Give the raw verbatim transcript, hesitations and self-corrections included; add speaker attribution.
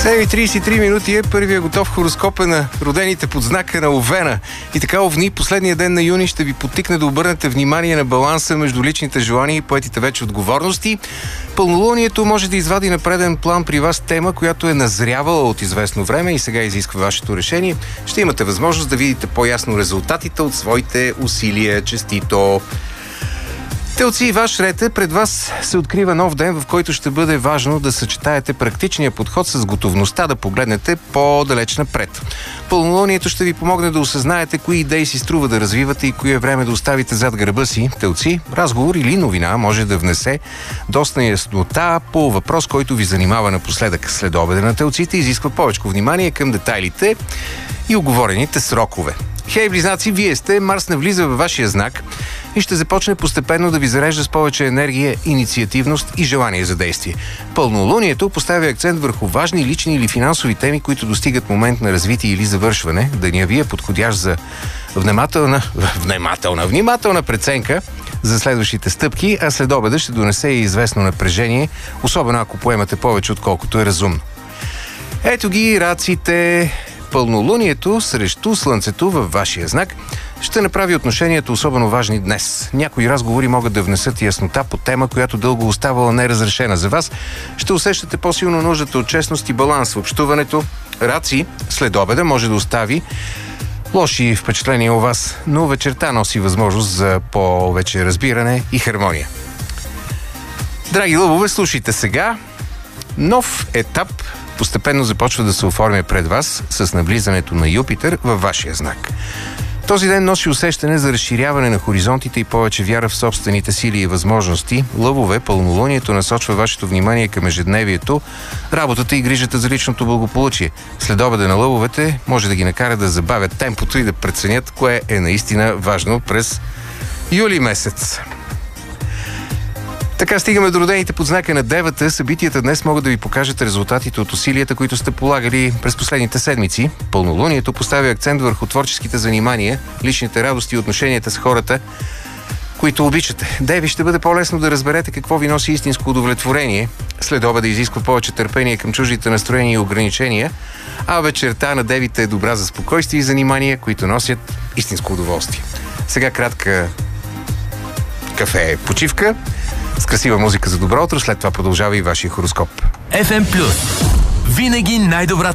Speaker 1: седем и тридесет и три минути е първия готов хороскоп е на родените под знака на Овена. И така, Овни, последния ден на юни ще ви подтикне да обърнете внимание на баланса между личните желания и поетите вече отговорности. Пълнолунието може да извади на преден план при вас тема, която е назрявала от известно време и сега изисква вашето решение. Ще имате възможност да видите по-ясно резултатите от своите усилия. Честито! Телци, ваш ред е, пред вас се открива нов ден, в който ще бъде важно да съчетаете практичния подход с готовността да погледнете по-далеч напред. Пълнолунието ще ви помогне да осъзнаете кои идеи си струва да развивате и кои е време да оставите зад гърба си. Телци, разговор или новина може да внесе доста яснота по въпрос, който ви занимава напоследък. Следобеда на телците изисква повече внимание към детайлите и уговорените срокове. Хей, близнаци, вие сте, Марс навлиза във вашия знак и ще започне постепенно да ви зарежда с повече енергия, инициативност и желание за действие. Пълнолунието поставя акцент върху важни лични или финансови теми, които достигат момент на развитие или завършване. Деня ви е подходящ за внимателна, внимателна, внимателна преценка за следващите стъпки, а след обеда ще донесе и известно напрежение, особено ако поемате повече, отколкото е разумно. Ето ги раците. Пълнолунието срещу Слънцето във вашия знак ще направи отношенията особено важни днес. Някои разговори могат да внесат яснота по тема, която дълго оставала неразрешена за вас. Ще усещате по-силно нуждата от честност и баланс в общуването. Раци след обеда може да остави лоши впечатления у вас, но вечерта носи възможност за повече разбиране и хармония. Драги лъвове, слушайте сега. Нов етап постепенно започва да се оформя пред вас с навлизането на Юпитер във вашия знак. Този ден носи усещане за разширяване на хоризонтите и повече вяра в собствените сили и възможности. Лъвове, пълнолунието насочва вашето внимание към ежедневието, работата и грижата за личното благополучие. Следобеда на лъвовете може да ги накара да забавят темпото и да преценят кое е наистина важно през юли месец. Така стигаме до родените под знака на Девата. Събитията днес могат да ви покажат резултатите от усилията, които сте полагали през последните седмици. Пълнолунието поставя акцент върху творческите занимания, личните радости и отношенията с хората, които обичате. Деви, ще бъде по-лесно да разберете какво ви носи истинско удовлетворение. След обеда изисква повече търпение към чуждите настроения и ограничения, а вечерта на Девите е добра за спокойствие и занимания, които носят истинско удоволствие. Сега кратка кафе почивка с красива музика за добро утро, след това продължава и вашия хороскоп.
Speaker 2: еф ем Плюс. Винаги най-добра